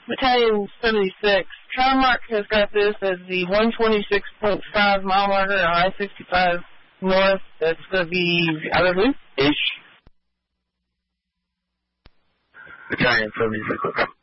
Battalion 76. Trimark has got this as the 126.5 mile marker on I-65 north. That's going to be out of Ish. Battalion 76.